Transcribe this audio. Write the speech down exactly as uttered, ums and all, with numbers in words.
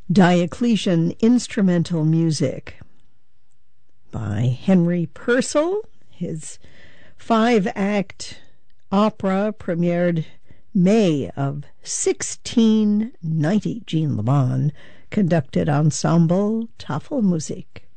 Diocletian Instrumental Music by Henry Purcell. His five-act opera premiered May of sixteen ninety. Jean Le Bon conducted Ensemble Tafelmusik.